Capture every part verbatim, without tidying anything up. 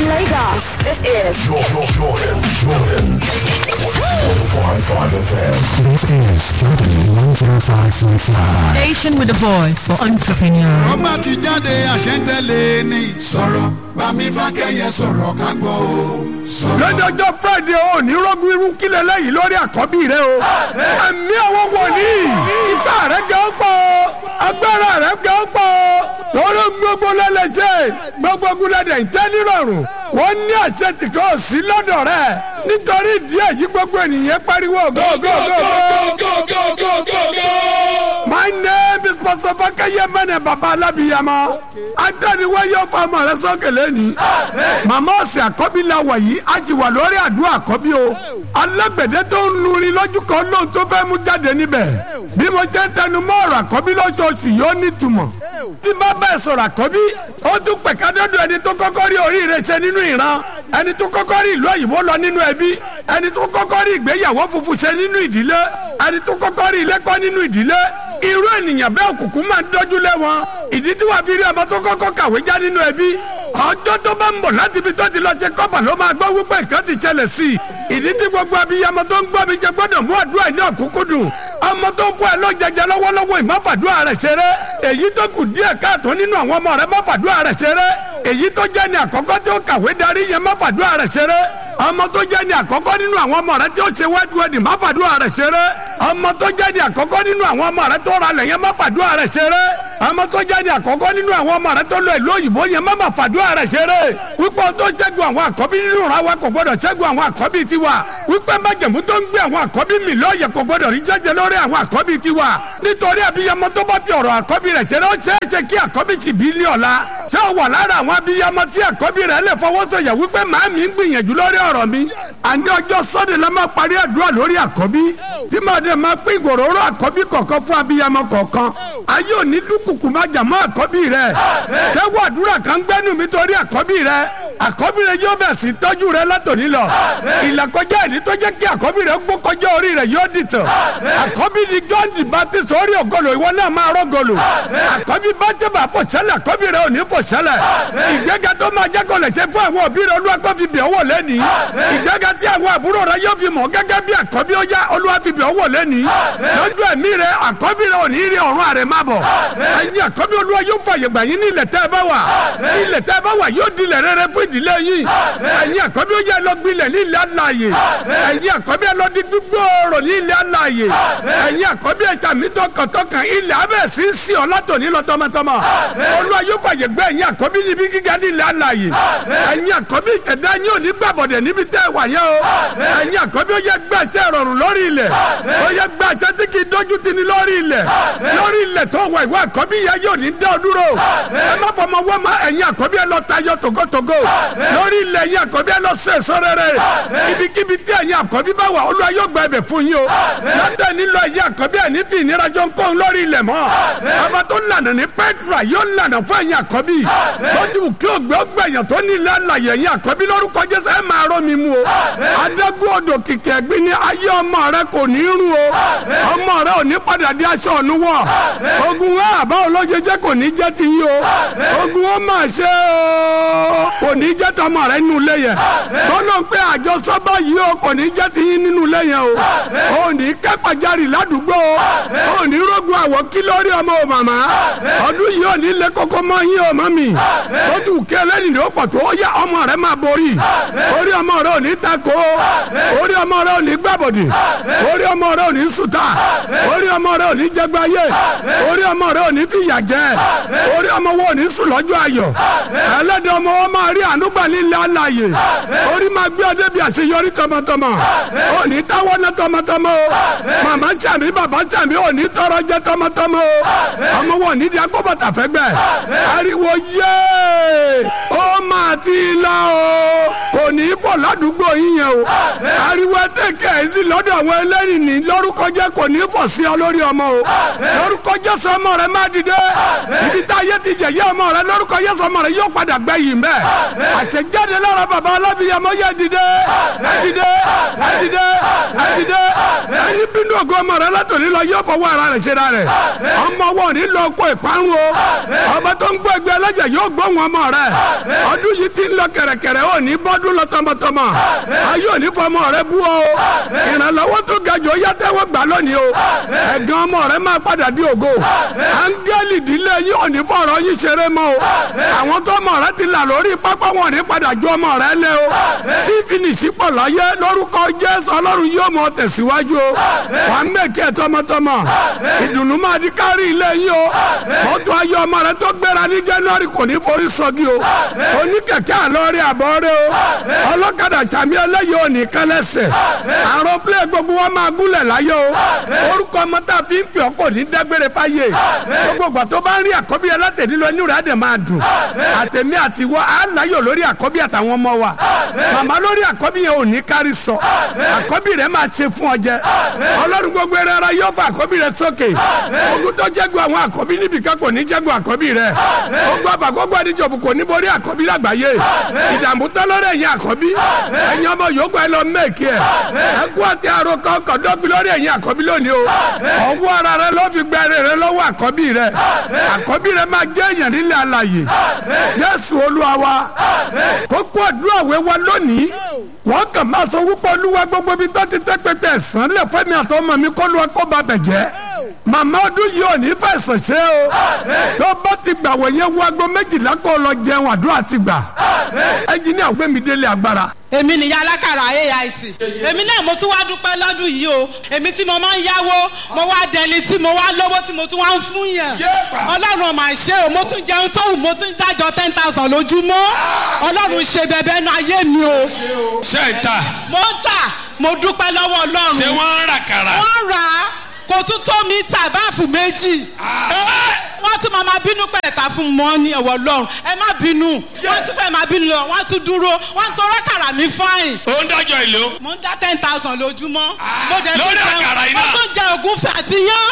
Lagos, this is Jordan, Jordan, Jordan. one oh five point five F M. This is Jordan one oh five point five. Station with a voice for entrepreneurs. Ọba ti jáde àṣẹ́ntẹ́lẹ̀ ni sọ̀rọ̀ bámi fákẹ́yẹ sọ̀rọ̀ ká gbọ́ o. lọ́jọ́jọ́ Friday ò ní rọ́gùn irú kílẹ̀ lẹ́yìn lórí àkọ́bí rẹ o. ẹ̀mí àwọn wòlíì ipá rẹ̀ gẹ́ ó pọ̀ agbára rẹ̀ gẹ́ ó pọ̀ lórí gbogbo lẹ́lẹ́sẹ̀ gbogbo gúnlẹ̀dẹ̀ ìṣẹ́ nírọ̀rùn wọ́n ní àṣẹ tí kò sí lọ́dọ̀ rẹ̀ nítorí díẹ̀ yìí gbogbo ènìyàn pariwo go go go go go go go go. My name is Pastor Fakaye Mene Baba Alabiyama. Adaniwaye fama rẹ sókè lẹ́ni. Màmá ọ̀sẹ̀ àkọ́bí la wà yìí, a sì wà lórí àdúrà àkọ́bí o. Alágbẹ̀dẹ tó ń lurin lójú kan lóhun tó fẹ́ mú jáde níbẹ̀. Bí mo jẹ́ tẹnu mọ́ ọ̀rọ̀ àkọ́bí lóṣooṣù yóò nítumọ̀. Bí bá bẹ́ẹ̀ sọ̀rọ̀ àkọ́bí, ó tún pẹ̀ka dọ́dọ̀ ẹni tó kọ́kọ́ rí oríire ṣe nínú ìran. Ẹni tó kọ́kọ́ rí ìlú òyìnbó lọ nínú ẹbí. Ẹni tó kọ́kọ́ rí ìgbéyàwó funfun ṣe nínú ìdílé. Ẹni tó kọ́kọ́ rí ilé kọ́ nínú ìdílé. Irú ènìyàn bẹ́ẹ̀ òkùnkùn máa ń dọ́jú lé wọn. Ìdí tí wàá fi rí ọmọ tó kọ́kọ́ kàwé já nínú ẹbí. Ọjọ́ tó bá ń bọ̀ láti ibi tó ti lọ ṣe kọ́bà ló máa gbọ́ wípé nǹkan ti ṣẹlẹ̀ sí i. Ìdí tí gbogbo abiyamọ tó ń gbọ́ mi ṣe gbọ́dọ̀ mú àdúrà ní ọ̀kúnkúndùn. Ọmọ tó ń fún ẹ lọ jẹjẹ lọ́wọ́lọ́wọ́ ìmọ̀fàdúrà rẹ̀ ṣeré. Èyí tó kù díẹ̀ káàtó nínú àwọn ọmọ rẹ̀ mọ̀fàdúrà rẹ̀ ṣeré. Èyí tó jẹ́ ní àkọ́kọ́ tí ó kàwé darí yẹn mọ̀fàdúrà rẹ̀ ṣeré. Ọmọ tó jẹ́ ní àkọ́kọ́ nínú àwọn ọmọ rẹ̀ tí ó ṣe white wedding mọ̀fàdúrà rẹ̀ ṣeré. Ọmọ tó jẹ́ ní àkọ́kọ́ nínú àwọn ọmọ rẹ̀ tó ra lẹ̀ yẹn mọ̀fàdúrà rẹ̀ ṣeré. Ọmọ tó jẹ́ ní àkọ́kọ́ nínú àwọn ọmọ rẹ̀ tó lọ ìlú òyìnbó yẹn mọ̀fàdúrà rẹ̀ ṣeré. Wípé tó ṣẹ́gun àwọn àkọ́bí nínú ra wa kò gbọ́dọ̀ ṣẹ́gun àwọn àkọ́bí tiwa. Wípé májẹ̀mú tó ń gbé àwọn àkọ́bí mi lọ́ọ̀yẹ̀ kò gbọ́dọ̀ rí jẹ́jẹ́ lórí àwọn àkọ́bí tiwa. Nítorí abiyamọ tó bá fi ọ̀rọ̀ àkọ́bí rẹ̀ ṣeré ó ṣeé ṣe kí àkọ́bí sì bí ní ọ̀la. Ṣé ó wà lára àwọn abiyamọ tí àkọ́bí rẹ̀ lè fọwọ́ sọ̀yà wípé màá mi ń gbìyànjú lórí ọ̀rọ̀ mi. Àní ọjọ́ Sunday la máa parí àdúrà lórí àkọ́bí. Tí màá dé máa pín ìgbòròrò àkọ́bí kọ̀ọ̀kan fún abiyamọ kọ̀ọ̀kan. Ayé òní dúkùkù máa jà mọ́ àkọ́bí rẹ̀. Tẹ́wọ́ àdúrà kan gbẹ́nu mi torí àkọ́bí rẹ̀. Àkọ́bí rẹ̀ yóò bẹ̀ sí tọ́jú rẹ̀ látòní lọ. Ìlàkọjá ìní tó jẹ́ kí àkọ́bí rẹ̀ gbó kọjá orí rẹ̀ yóò dìtàn. Àkọ́bí ni John the Baptist orí ògolo ìwọ náà máa rọ́golo. Àkọ́bí bá jẹ́ bá fò sẹ́lẹ̀ àkọ́bí rẹ̀ ò ní fò sẹ́lẹ̀. Ìgbéga tó máa jẹ́ kó lè ṣe fún àwọn òbí rẹ̀ Olúwa kó fi bẹ̀ ọ́ wò lẹ́ni. Ìgbéga tí àwọn àbúrò rẹ̀ yóò fi mọ̀ gẹ́gẹ́ bí àkọ́bí ó yá Olúwa fi bẹ̀ ọ́ wò lẹ́ni. Lójú ẹ̀mí rẹ̀ àkọ́bí rẹ̀ ò ní rí ọ̀run àrẹ̀ má bọ̀. Ẹ̀yin àkọ́bí Olúwa yóò fàyè gbà yín ní ilẹ̀ tẹ́ ẹ bá wà. Ilẹ̀ tẹ́ ẹ bá wà yóò dilẹ̀ rere fún ìdílé yín. Ẹ̀yin àkọ́bí ó yẹ lọ gbilẹ̀ ní ilẹ̀ alààyè. Ẹ̀yin àkọ́bí ẹ lọ di gbígbóòrò ní ilẹ̀ alààyè. Ẹ̀yin àkọ́bí ẹ ṣàmì tọkàntọkàn ilẹ̀ abẹ́ sí sí ọ látòní lọ tọmọtọmọ. Olúwa yóò fàyè gbà ẹ̀yin àkọ́bí níbi gíga ní ilẹ̀ alààyè. Ẹ̀yin àkọ́bí ìṣẹ̀dá yín ò ní gbàbọ̀dẹ̀ níbi tẹ́ ẹ wà yẹn o. Ẹ̀yin àkọ́bí ó yẹ gbàṣẹ ìrọ̀rùn lórí ilẹ̀. Ó yẹ gbàṣẹ tí kì í dójú tì ní lórí ilẹ̀. Lórí ilẹ̀ tó wà ìwọ àkọ́bí yẹn yóò ní dá ọ dúró. Ẹ má fọmọ wọ́n ma ẹ̀yin àkọ́bí ẹ lọ tayọ tògótògó. Lórí ilẹ̀ ẹ̀yin àkọ́bí ẹ lọ sọ èso rere. Ibikíbi tí ẹ̀yin àkọ́bí bá wà Olúwa yóò gba ẹ̀bẹ̀ fún yín o. Lọ́tẹ̀ nílò ẹ̀yin àkọ́bí ẹ̀ ní fi ìnira jọ ń kó lórí ilẹ̀ mọ́. Ọba tó lànà ní Petra yóò lànà fún ẹ̀yin àkọ́bí. Lójú kí ògbé ọgbẹ̀yàn tó ní ilé àlàyé ẹ̀yin àkọ́bí lórúkọ Jésù ẹ máa rọ́ mi mú o. Adágún odò kìkì ẹ̀gbin ní ayé ọmọ rẹ kò ní rú o. Ọmọ rẹ ò ní padà di aṣọ ọ̀nù wọ̀. Ogun wa àbá olóṣèjẹ́ kò ní jẹ́ ti yín o. Ogun ó máa ṣe o. Kò ní jẹ́ tọmọ rẹ nínú ilé yẹn. Tọ́lọ́ pé àjọsọ báyìí o kò ní jẹ́ ti yín nínú ilé yẹn o. O ní kẹ́pàjarì ládùúgbò o. O ní rógun àwọ̀ kí lórí ọmọ o màmá. Ọdún yìí ò ní lé kókó mọ́ yín o mọ́ mi. Ó tù kí ẹlẹ́ni ní ó pọ̀ tó yá ọmọ rẹ máa borí. Orí ọmọ rẹ ò ní tako. Orí ọmọ rẹ ò ní gbàbọ̀dì. Orí ọmọ rẹ ò ní sùtà. Orí ọmọ rẹ ò ní jẹgbáyé. Orí ọmọ rẹ ò ní fìyà jẹ. Orí ọmọ wo ò ní sùn lọ́jọ́ ayọ̀. Ẹlẹ́dẹ̀ ọmọ wọn máa rí ànúgbà nílẹ̀ alààyè. Orí máa gbé ọdẹ bí àṣeyọrí tọmọtọmọ. Ò ní táwọ́ ná tọmọtọmọ o. Màmá sàmì bàbá sàmì ò ní tọrọ jẹ tọmọtọmọ o. Ọmọ wọn ní di akóbọ̀tà fẹ́ gbẹ. Ariwo yéé ó máa ti lọ o. Kò ní fọ̀ ládùúgbò yín yẹn o. Ariwo tẹ̀kẹ́ ẹ̀ sí lọ́dọ̀ àwọn ẹlẹ́rìí ní lórúkọ jẹ́ kò ní fọ̀ sí ọ lórí ọmọ o lórúkọ Jésù ọmọ rẹ má dìde ibi tá ayé ti jẹ̀yẹ́ ọmọ rẹ lórúkọ Jésù ọmọ rẹ yóò padà gbẹ̀yìn bẹ́ẹ̀ àṣejáde lára bàbá alábìyamọ yẹ dìde ẹ dìde ẹ dìde ẹ dìde ẹni bínú ògo ọmọ rẹ látòní lọ yóò fọwọ́ ara rẹ̀ ṣe ra rẹ̀ ọmọ wọn ò ní lọ kó ìparun o ọba tó ń gbọ́ ẹgbẹ́ ẹlẹ́jẹ̀ yóò gbóhùn ọmọ rẹ ọdún yìí ti ń lọ kẹ̀rẹ̀kẹ̀rẹ̀ ò ní bọ́dún lọ tọmọtọmọ ayé ò ní fọmọ rẹ bú o ìrànlọ́wọ́ tó ga jù ó yá tẹ́wọ́ gbà lónìí o ẹ̀gàn ọmọ rẹ máa padà di ògo áńgẹ́lì ìdílé yìí ò ní fọ̀rọ̀ yín ṣeré mọ́ o àwọn tó ọmọ rẹ ti là lórí pápá wọn ò ní padà ju ọmọ rẹ lé o sí fìnísì pọ̀ láyé lórúkọ Jésù Ọlọ́run yóò mọ tẹ̀síwájú o wà á mẹ́kẹ́ tọmọtọmọ ìdùnnú máa di kárí ilé yìí o mọ́tò ayé ọmọ rẹ tó gbéra ní January kò ní forí sọ́gi o oníkẹ̀kẹ́ àlọ́rí àbọ̀rẹ́ o ọlọ́kadà sàmì ẹlẹ́yìí ò ní kẹlẹ́sẹ̀ àrùn plẹ̀ gbogbo wọn máa gúnlẹ̀ láyé o orúkọ ọmọ tá a fi ń pè ọ́ kò ní dágbére fáyé gbogbo ìgbà tó bá ń rí àkọ́bí ẹlẹ́tẹ̀ẹ́dì lọ inú rẹ̀ á dẹ̀ máa dùn àtẹ̀mí àti wọ́ á láyọ̀ lórí àkọ́bí àtàwọn ọmọ wa màmá lórí àkọ́bí yẹn ò ní kárí sọ àkọ́bí rẹ̀ máa ṣe fún ọ jẹ Ọlọ́run gbogbo ẹrẹ ara yóò fa àkọ́bí rẹ̀ sókè ogun tó jẹ́gun àwọn àkọ́bí níbìkan kò ní jẹ́gun àkọ́bí rẹ̀ ogun àfàkọ́gbọ́ àdìjọ́fù kò ní borí àkọ́bí lágbàáyé ìdààmú tán lórí ẹ̀yìn àkọ́bí ẹ̀yin ọmọ yòókù ẹ lọ mẹ́ẹ̀kì ẹ̀ ẹ̀kú àti àròkọ kọ̀dọ́gbìn lórí ẹ̀yìn àkọ́bí lónìí o ọwọ́ ara rẹ ló fi gbẹ ẹrẹ rẹ lọ́wọ́ àkọ́bí rẹ àkọ́bí rẹ máa jẹ́ èèyàn nílẹ̀ alàyè Jésù Olúwa wa kókó àdúrà wẹ́ wa lónìí wọ́n kàn máa sọ wípé Olúwa gbogbo ibi tó ti tẹ́ pẹpẹ ẹ̀sán lè fẹ́ mi àtọmọ mi kọ́ lu ẹkọ́ bá bẹ̀ jẹ́ màmá ọdún yìí ò ní fẹsẹ̀ ṣe o tó bá ti gbà wọ̀nyẹn wo aago méjìlá kó lọ jẹun àdúrà ti gbà ẹnjìníà gbẹ̀mí délé agbára. èmi nìyá alákàrà A I T èmi náà mo tún wá dúpẹ́ lọ́dún yìí o èmi tí mo máa ń yáwó mo wá dẹni tí mo wá lówó tí mo tún wá ń fún yàn Ọlọ́run máa ṣe o mo tún jẹun tó wù mo tún dájọ́ ten thousand lójúmọ́ Ọlọ́run ṣe bẹ̀bẹ̀ nu ayé mi o. ṣé ń ta. mo ń tà mo dúpẹ́ lọ́wọ́ Ọlọ́run. ṣé wọ́n ń rà kàrà. wọ́n rà á kò tún tó mi tà báàfù méjì. wọ́n tún máa ma bínú pẹ̀lẹ́ta fún mọ́ ní ọ̀wọ́ Ọlọ́run ẹ má bínú wọ́n tún fẹ́ máa bínú lọ wọ́n tún dúró wọ́n tún rọ́kàrà mi fáìn. ó ń dájọ́ ìlú. mo ń dá ten thousand lójúmọ́. mo dẹ̀ lórí àkàrà iná. mo tún jẹ ògúnfẹ̀ àti yán.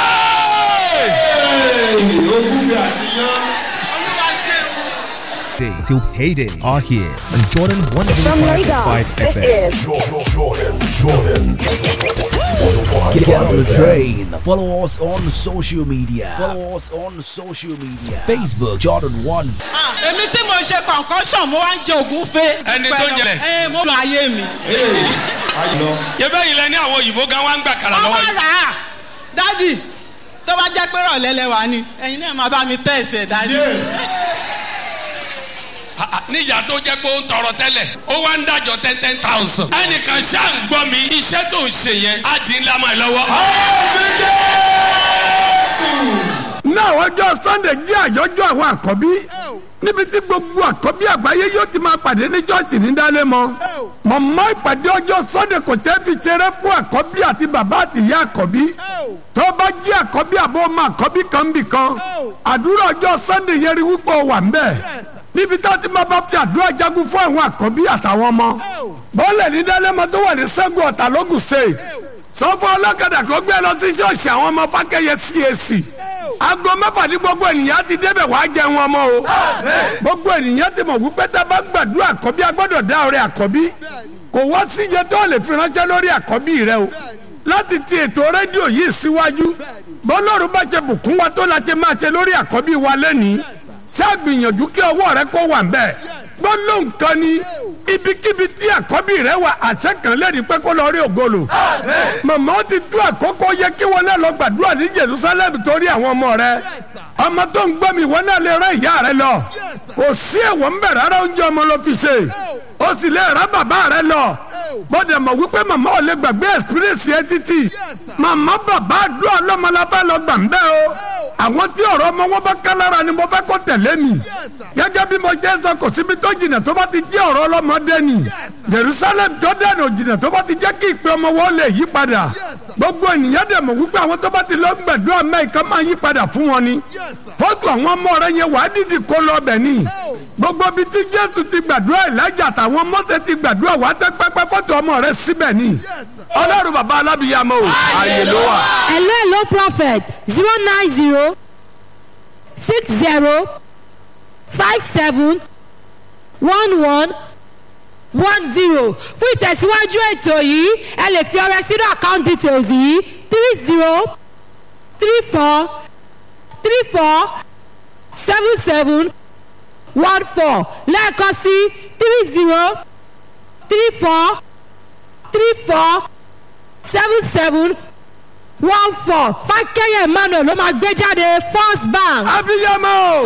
ògúnfẹ̀ àti yán. Olúwa ṣeun. Till payday are here on Jordan one oh five point five F M. Jordan, Jordan, Jordan. Get on the train. Follow us on social media. Follow us on social media. Facebook Jordan one. èmi tí mo ṣe concussion mo wá ń jẹ ògúnfẹ̀. ẹni tó jẹlẹ. ẹ mo dùn ayé mi. yẹ́bẹ́ yìí lẹ ní àwọn òyìnbó gan wá ń gbà kàrà lọ́wọ́ yìí. ọmọ rà á dádì tó bá jẹ́ pé rọ̀lẹ́ lẹ́wà ni ẹ̀yin náà máa bá mi tẹ̀ ẹ̀sẹ̀ dádì. níyà tó jẹ́ pé ó ń tọrọ tẹ́lẹ̀ ó wá ń dájọ́ ten ten thousand. ẹnìkan ṣáà ń gbọ́ mi iṣẹ́ tó ń ṣe yẹn á dín ńlá mọ́ ẹ lọ́wọ́. náà ọjọ́ Sunday jẹ́ àyájọ́ àwọn àkọ́bí níbi tí gbogbo àkọ́bí àgbáyé yóò ti máa pàdé ní ṣọ́ọ̀ṣì ní Dálẹ́mọ̀ mọ̀mọ́ ìpàdé ọjọ́ Sunday kò tẹ́ fi ṣeré fún àkọ́bí àti bàbá àti ìyá àkọ́bí tó bá jẹ́ àkọ́bí àbọ̀ ọmọ àkọ́bí kan bì kan àdúrà ọjọ́ Sunday yẹn rí wípé ó wà ń bẹ̀ níbi tá a ti máa bá fi àdúrà jagun fún àwọn àkọ́bí àtàwọn ọmọ bọ́ọ̀lẹ̀ ní Dálẹ́mọ̀ tó wà ní Ṣẹ́gun Ọ̀tà lógùn state sọ́fọ́ ọlọ́kadà kan gbé lọ sí ṣọ́ọ̀ṣì àwọn ọmọ Fákẹ́yẹ C A C aago mẹ́fà ní gbogbo ènìyàn ti débẹ̀ wá jẹun ọmọ o gbogbo ènìyàn ti mọ̀ wípé tá a bá gbàdúrà àkọ́bí a gbọ́dọ̀ dá ọrẹ àkọ́bí kò wá síye tó lè fi ránṣẹ́ lórí àkọ́bí rẹ o láti ti ètò rédíò yìí síwájú bọ́lọ́run bá ṣe bùkún wa tó la ṣe máa ṣe lórí àkọ́bí wa lẹ́nìí ṣàgbìyànjú kí ọwọ́ rẹ kó wà ń bẹ̀ gbọ́dọ̀ nǹkan ni ibikíbi tí àkọ́bí rẹ wà àṣẹ kan lẹ́rìí pé kó lọ rí ògolo màmá ó ti tó àkókò yẹ kí wọn náà lọ gbàdúrà ní Jerusalem torí àwọn ọmọ rẹ ọmọ tó ń gbọ́ mi wọn náà lè rán ìyá rẹ lọ kò sí ẹ̀wọ̀n ń bẹ̀ rárá oúnjẹ ọmọ ló fi ṣe ó sì lè rán bàbá rẹ lọ bọ́dẹ̀ mọ̀ wípé màmá ò lè gbàgbé experience yẹn títì màmá bàbá àdúrà ọlọ́mọ la fẹ́ lọ gbà ń bẹ́ o àwọn tí ọ̀rọ̀ ọmọ wọn bá ká lára ni mo fẹ́ kó tẹ̀lé mi gẹ́gẹ́ bí mo jẹ́ sọ kò síbi tó jìnnà tó bá ti jẹ́ ọ̀rọ̀ ọlọ́mọdé ni Jerusalem Jordan ò jìnnà tó bá ti jẹ́ kí ìpè ọmọ wọn lè yí padà gbogbo ènìyàn dẹ̀ mọ̀ wípé àwọn tó bá ti lọ gbẹ̀dúrà mẹ́ẹ̀ká máa yí padà fún wọn ni fọ́tò àwọn ọmọ rẹ yẹn wàá dìdì kó lọ bẹ̀ ni gbogbo ibi tí jésù ti gbàdúrà ìlàjà àtàwọn mọ́sẹ̀ ti gbàdúrà wá tẹ́ pẹ́pẹ́ fọ́tò ọmọ rẹ síbẹ̀ ni ọlọ́run bàbá alábìyàmọ́ o ààyè ló wà. hello hello prophet zero nine zero six zero five seven one one one zero fún ìtẹ̀síwájú ètò yìí ẹ lè fi ọrẹ sínú account details yìí three zero three four three four seven seven one four lẹ́ẹ̀kan sí three zero three four three four seven seven one four fákẹ́yẹ̀ emmanuel ló máa gbé jáde first bank. abiyamọ.